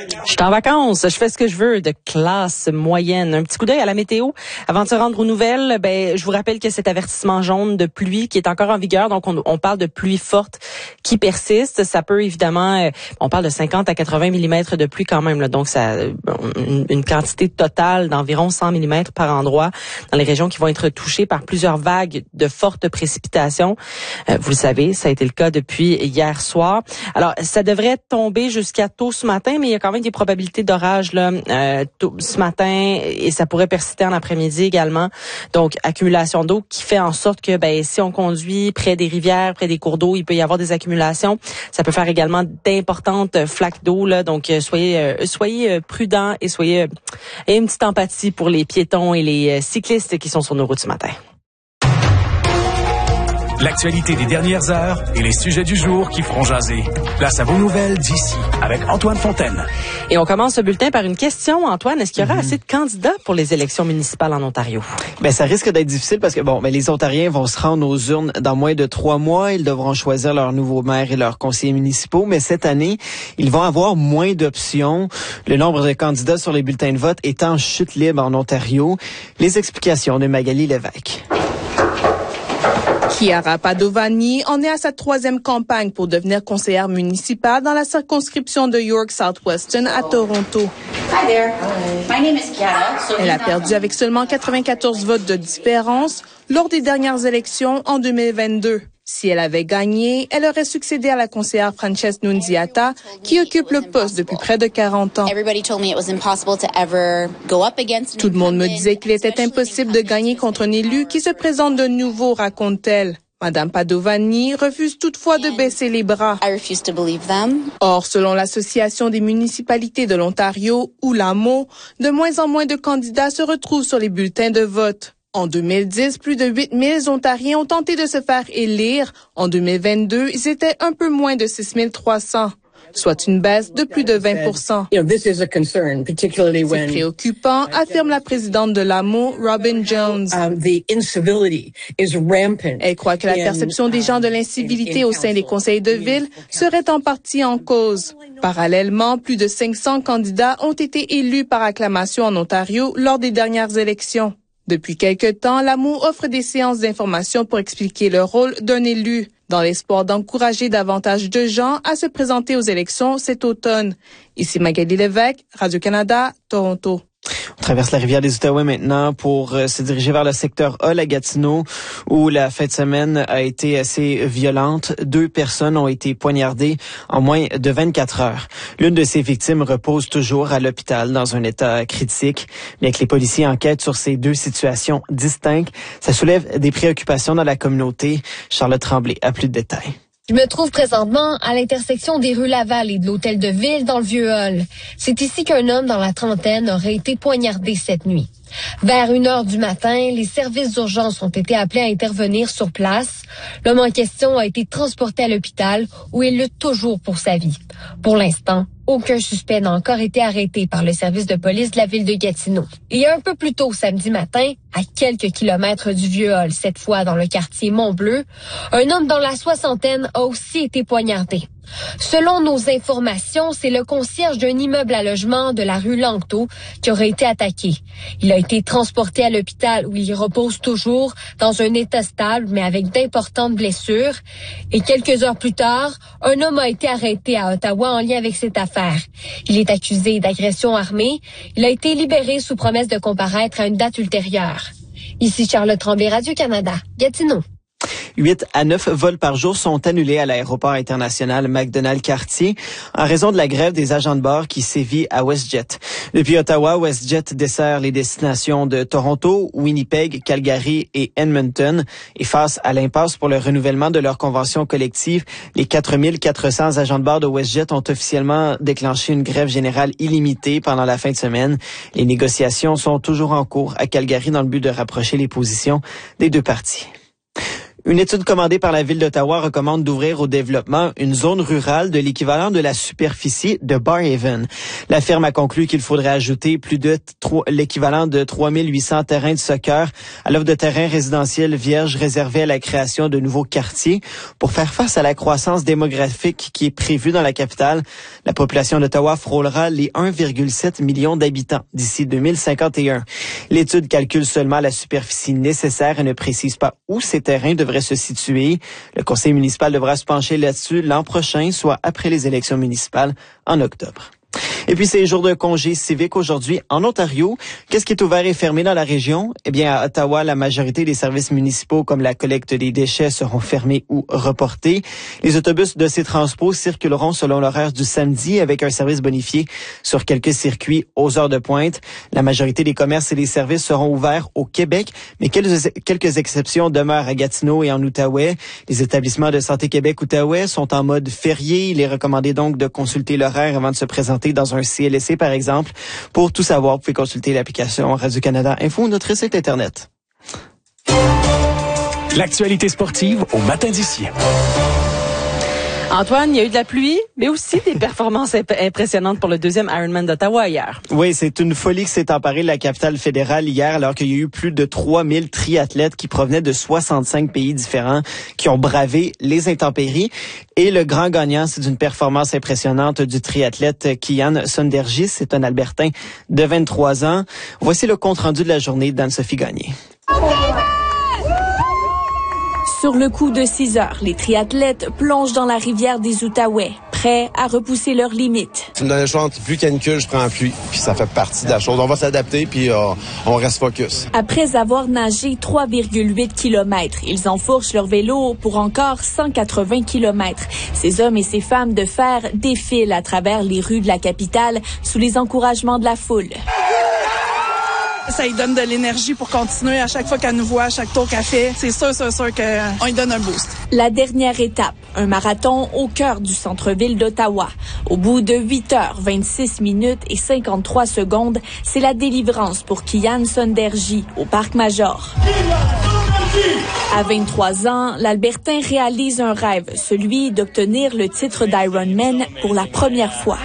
Je suis en vacances, je fais ce que je veux, de classe moyenne. Un petit coup d'œil à la météo. Avant de se rendre aux nouvelles, je vous rappelle que cet avertissement jaune de pluie qui est encore en vigueur, donc on parle de pluie forte qui persiste. Ça peut évidemment, on parle de 50 à 80 mm de pluie quand même, là, donc ça une quantité totale d'environ 100 mm par endroit dans les régions qui vont être touchées par plusieurs vagues de fortes précipitations. Vous le savez, ça a été le cas depuis hier soir. Alors, ça devrait tomber jusqu'à tôt ce matin, mais il y a quand même des probabilités d'orage là ce matin et ça pourrait persister en après-midi également. Donc, accumulation d'eau qui fait en sorte que si on conduit près des rivières, près des cours d'eau, il peut y avoir des accumulations. Ça peut faire également d'importantes flaques d'eau là. Donc, soyez prudents et ayez une petite empathie pour les piétons et les cyclistes qui sont sur nos routes ce matin. L'actualité des dernières heures et les sujets du jour qui feront jaser. Place à vos nouvelles d'ici avec Antoine Fontaine. Et on commence ce bulletin par une question. Antoine, est-ce qu'il y aura assez de candidats pour les élections municipales en Ontario? Ça risque d'être difficile parce que les Ontariens vont se rendre aux urnes dans moins de 3 mois. Ils devront choisir leur nouveau maire et leurs conseillers municipaux. Mais cette année, ils vont avoir moins d'options. Le nombre de candidats sur les bulletins de vote est en chute libre en Ontario. Les explications de Magali Lévesque. Chiara Padovani en est à sa 3e campagne pour devenir conseillère municipale dans la circonscription de York South-Weston à Toronto. Hi there. My name is Chiara. Elle a perdu avec seulement 94 votes de différence lors des dernières élections en 2022. Si elle avait gagné, elle aurait succédé à la conseillère Frances Nunziata, qui occupe le poste depuis près de 40 ans. Tout le monde me disait qu'il était impossible de gagner contre un élu qui se présente de nouveau, raconte-t-elle. Madame Padovani refuse toutefois de baisser les bras. Or, selon l'Association des municipalités de l'Ontario, ou l'AMO, de moins en moins de candidats se retrouvent sur les bulletins de vote. En 2010, plus de 8000 Ontariens ont tenté de se faire élire. En 2022, ils étaient un peu moins de 6300, soit une baisse de plus de 20%. C'est préoccupant, affirme la présidente de l'AMO, Robin Jones. Elle croit que la perception des gens de l'incivilité au sein des conseils de ville serait en partie en cause. Parallèlement, plus de 500 candidats ont été élus par acclamation en Ontario lors des dernières élections. Depuis quelque temps, l'AMO offre des séances d'information pour expliquer le rôle d'un élu, dans l'espoir d'encourager davantage de gens à se présenter aux élections cet automne. Ici Magali Lévesque, Radio-Canada, Toronto. On traverse la rivière des Outaouais maintenant pour se diriger vers le secteur Hull à Gatineau, où la fin de semaine a été assez violente. 2 personnes ont été poignardées en moins de 24 heures. L'une de ces victimes repose toujours à l'hôpital dans un état critique. Bien que les policiers enquêtent sur ces 2 situations distinctes, ça soulève des préoccupations dans la communauté. Charlotte Tremblay a plus de détails. Je me trouve présentement à l'intersection des rues Laval et de l'Hôtel de Ville dans le Vieux-Hall. C'est ici qu'un homme dans la trentaine aurait été poignardé cette nuit. Vers 1h du matin, les services d'urgence ont été appelés à intervenir sur place. L'homme en question a été transporté à l'hôpital où il lutte toujours pour sa vie. Pour l'instant, aucun suspect n'a encore été arrêté par le service de police de la ville de Gatineau. Et un peu plus tôt samedi matin, à quelques kilomètres du Vieux-Hall, cette fois dans le quartier Mont-Bleu, un homme dans la soixantaine a aussi été poignardé. Selon nos informations, c'est le concierge d'un immeuble à logement de la rue Langteau qui aurait été attaqué. Il a été transporté à l'hôpital où il repose toujours dans un état stable mais avec d'importantes blessures. Et quelques heures plus tard, un homme a été arrêté à Ottawa en lien avec cette affaire. Il est accusé d'agression armée. Il a été libéré sous promesse de comparaître à une date ultérieure. Ici Charlotte Tremblay, Radio-Canada, Gatineau. 8 à 9 vols par jour sont annulés à l'aéroport international McDonald-Cartier en raison de la grève des agents de bord qui sévit à WestJet. Depuis Ottawa, WestJet dessert les destinations de Toronto, Winnipeg, Calgary et Edmonton. Et face à l'impasse pour le renouvellement de leur convention collective, les 4400 agents de bord de WestJet ont officiellement déclenché une grève générale illimitée pendant la fin de semaine. Les négociations sont toujours en cours à Calgary dans le but de rapprocher les positions des 2 parties. Une étude commandée par la Ville d'Ottawa recommande d'ouvrir au développement une zone rurale de l'équivalent de la superficie de Barrhaven. La firme a conclu qu'il faudrait ajouter plus de l'équivalent de 3800 terrains de soccer à l'offre de terrains résidentiels vierges réservés à la création de nouveaux quartiers pour faire face à la croissance démographique qui est prévue dans la capitale. La population d'Ottawa frôlera les 1,7 million d'habitants d'ici 2051. L'étude calcule seulement la superficie nécessaire et ne précise pas où ces terrains devraient se situer. Le conseil municipal devra se pencher là-dessus l'an prochain, soit après les élections municipales en octobre. Et puis, c'est jour de congé civique aujourd'hui en Ontario. Qu'est-ce qui est ouvert et fermé dans la région? Eh bien, à Ottawa, la majorité des services municipaux comme la collecte des déchets seront fermés ou reportés. Les autobus de ces transports circuleront selon l'horaire du samedi avec un service bonifié sur quelques circuits aux heures de pointe. La majorité des commerces et des services seront ouverts au Québec, mais quelques exceptions demeurent à Gatineau et en Outaouais. Les établissements de Santé Québec-Outaouais sont en mode férié. Il est recommandé donc de consulter l'horaire avant de se présenter dans un CLSC, par exemple. Pour tout savoir, vous pouvez consulter l'application Radio-Canada Info ou notre site Internet. L'actualité sportive au matin d'ici. Antoine, il y a eu de la pluie, mais aussi des performances impressionnantes pour le deuxième Ironman d'Ottawa hier. Oui, c'est une folie qui s'est emparée de la capitale fédérale hier, alors qu'il y a eu plus de 3000 triathlètes qui provenaient de 65 pays différents qui ont bravé les intempéries. Et le grand gagnant, c'est d'une performance impressionnante du triathlète Kian Sonderji. C'est un Albertain de 23 ans. Voici le compte-rendu de la journée d'Anne-Sophie Gagné. Sur le coup de 6 heures, les triathlètes plongent dans la rivière des Outaouais, prêts à repousser leurs limites. Tu me donnes le choix entre pluie canicule, je prends la pluie. Puis ça fait partie de la chose. On va s'adapter, puis on reste focus. Après avoir nagé 3,8 km, ils enfourchent leur vélo pour encore 180 km. Ces hommes et ces femmes de fer défilent à travers les rues de la capitale sous les encouragements de la foule. Ça lui donne de l'énergie pour continuer à chaque fois qu'elle nous voit, à chaque tour qu'elle fait. C'est sûr qu'on lui donne un boost. La dernière étape, un marathon au cœur du centre-ville d'Ottawa. Au bout de 8 heures, 26 minutes et 53 secondes, c'est la délivrance pour Kian Sonderji au Parc Major. À 23 ans, l'Albertain réalise un rêve, celui d'obtenir le titre d'Ironman pour la première fois.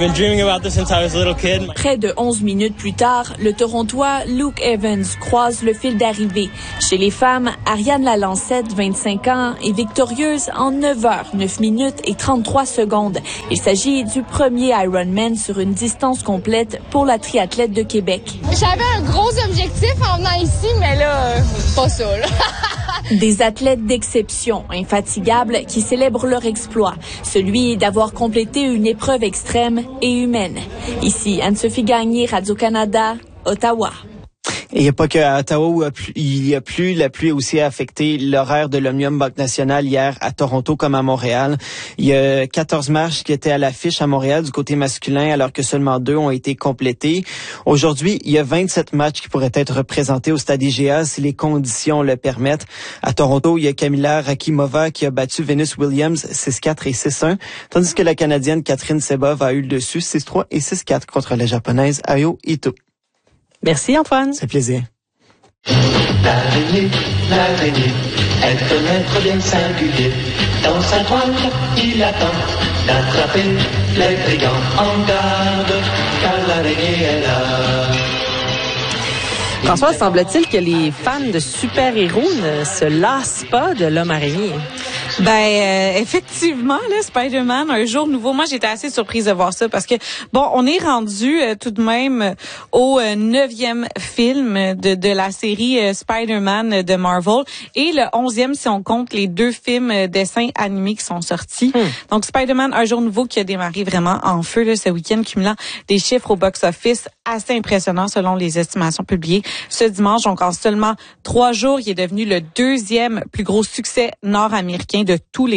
Près de 11 minutes plus tard, le Torontois Luke Evans croise le fil d'arrivée. Chez les femmes, Ariane Lalancette, 25 ans, est victorieuse en 9 heures, 9 minutes et 33 secondes. Il s'agit du premier Ironman sur une distance complète pour la triathlète de Québec. J'avais un gros objectif en venant ici, mais là, pas ça, là. Des athlètes d'exception, infatigables, qui célèbrent leur exploit, celui d'avoir complété une épreuve extrême et humaine. Ici, Anne-Sophie Gagné, Radio-Canada, Ottawa. Et il n'y a pas qu'à Ottawa où il y a plu. La pluie a aussi affecté l'horaire de l'Omnium Banque Nationale hier à Toronto comme à Montréal. Il y a 14 matchs qui étaient à l'affiche à Montréal du côté masculin alors que seulement 2 ont été complétés. Aujourd'hui, il y a 27 matchs qui pourraient être représentés au stade IGA si les conditions le permettent. À Toronto, il y a Kamila Rakimova qui a battu Venus Williams 6-4 et 6-1, tandis que la Canadienne Catherine Sebov a eu le dessus 6-3 et 6-4 contre la Japonaise Ayo Ito. Merci Antoine. C'est plaisir. L'araignée, elle peut être bien singulier. Dans sa toile, il attend d'attraper les brigands en garde, car l'araignée est là. François, semble-t-il que les fans de super-héros ne se lassent pas de l'homme araignée. Effectivement, là, Spider-Man, un jour nouveau. Moi, j'étais assez surprise de voir ça parce que, on est rendu tout de même au 9e film de la série Spider-Man de Marvel et le 11e si on compte les 2 films dessins animés qui sont sortis. Donc, Spider-Man, un jour nouveau qui a démarré vraiment en feu là, ce week-end, cumulant des chiffres au box-office assez impressionnants selon les estimations publiées ce dimanche. Donc, en seulement 3 jours, il est devenu le 2e plus gros succès nord-américain de tous les temps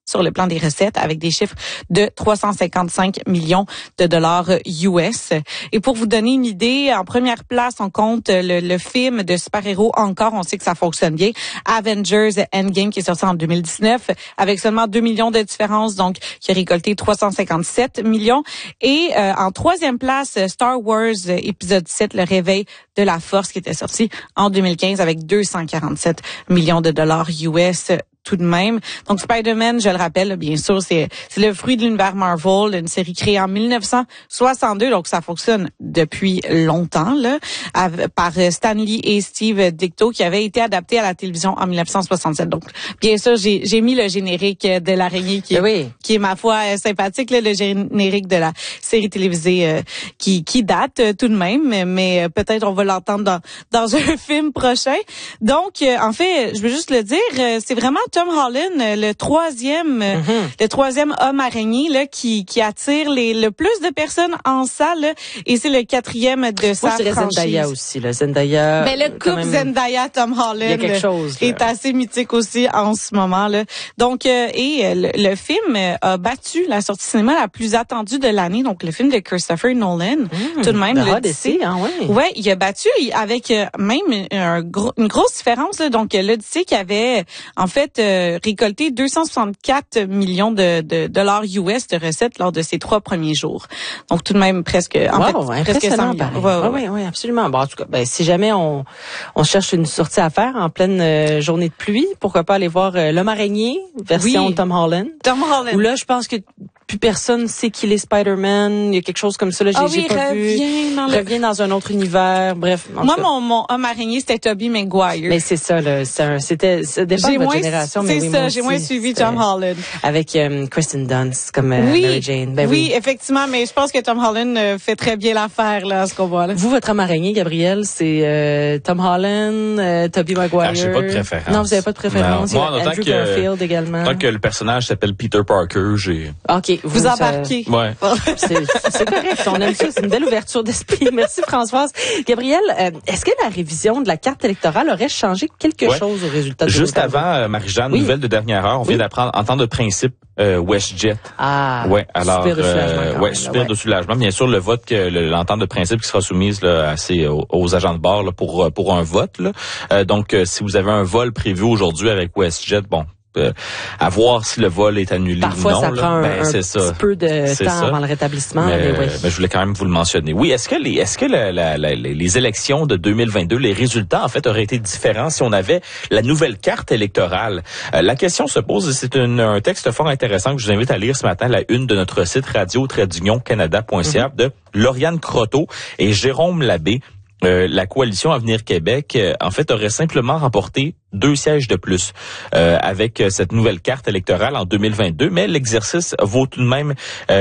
sur le plan des recettes avec des chiffres de 355 millions de dollars US. Et pour vous donner une idée, en première place, on compte le film de super-héros encore, on sait que ça fonctionne bien, Avengers Endgame qui est sorti en 2019 avec seulement 2 millions de différence, donc qui a récolté 357 millions. Et en troisième place, Star Wars épisode 7, le réveil de la force qui était sorti en 2015 avec 247 millions de dollars US tout de même. Donc Spider-Man, je le rappelle, bien sûr, c'est le fruit de l'univers Marvel, une série créée en 1962, donc ça fonctionne depuis longtemps là, par Stan Lee et Steve Ditko, qui avait été adapté à la télévision en 1967. Donc bien sûr, j'ai mis le générique de l'araignée qui est ma foi sympathique, là, le générique de la série télévisée qui date tout de même, mais peut-être on va l'entendre dans un film prochain. Donc en fait, je veux juste le dire, c'est vraiment Tom Holland, le troisième homme araignée là qui attire le plus de personnes en salle là, et c'est le quatrième de sa franchise. Zendaya aussi, là. Zendaya. Mais le couple Zendaya Tom Holland il y a quelque chose, est assez mythique aussi en ce moment là. Donc le film a battu la sortie cinéma la plus attendue de l'année, donc le film de Christopher Nolan. Tout de même l'Odyssée, Ouais, il a battu avec même une grosse différence là. Donc l'Odyssée qui avait en fait récolté 264 millions de dollars US de recettes lors de ses 3 premiers jours. Donc tout de même presque presque 100 millions. Oui, absolument. Bon, en tout cas, si jamais on cherche une sortie à faire en pleine journée de pluie, pourquoi pas aller voir L'Homme araignée version Tom Holland. Où là, je pense que plus personne sait qu'il est Spider-Man. Il y a quelque chose comme ça là, j'ai pas vu. Revient dans un autre univers. Bref. Moi, mon homme araignée, c'était Tobey Maguire. Mais c'est ça là, ça dépend de votre génération. C'est ça, j'ai moins suivi Tom Holland. Avec Kristen Dunst comme Mary Jane. Oui, effectivement, mais je pense que Tom Holland fait très bien l'affaire là, à ce qu'on voit là. Vous, votre homme araignée, Gabriel, c'est Tom Holland, Tobey Maguire. J'ai pas de préférence. Non, vous avez pas de préférence. Moi, en Andrew Garfield également. Tant que le personnage s'appelle Peter Parker, OK. Vous embarquez. Ouais. C'est correct. On aime ça. C'est une belle ouverture d'esprit. Merci, Françoise. Gabriel, est-ce que la révision de la carte électorale aurait changé quelque chose au résultat de Juste avant, Marie-Jeanne, nouvelle de dernière heure, on vient d'apprendre, en temps de principe, WestJet. Alors. Soupir de soulagement. Soupir de soulagement. Bien sûr, le vote l'entente de principe qui sera soumise là, aux agents de bord là, pour un vote. Là. Donc, si vous avez un vol prévu aujourd'hui avec WestJet, à voir si le vol est annulé Parfois, ou non. Parfois, ça prend un petit peu de temps avant le rétablissement. Mais je voulais quand même vous le mentionner. Oui, est-ce que les élections de 2022, les résultats, en fait, auraient été différents si on avait la nouvelle carte électorale? La question se pose, et c'est un texte fort intéressant que je vous invite à lire ce matin, la une de notre site radio-canada.ca de Lauriane Croteau et Jérôme Labbé. La coalition Avenir Québec, en fait, aurait simplement remporté 2 sièges de plus avec cette nouvelle carte électorale en 2022, mais l'exercice vaut tout de même